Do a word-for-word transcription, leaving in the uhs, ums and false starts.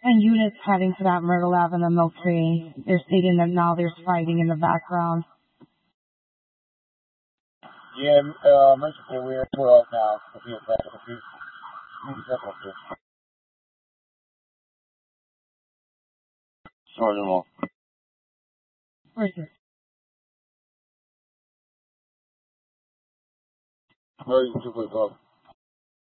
And units heading to that Myrtle Avenue military, they're stating that now there's fighting in the background. Yeah, uh, emergency, we're we're out now. If you if you need to settle this. Sorry, no. Where is it? Where are you two, please,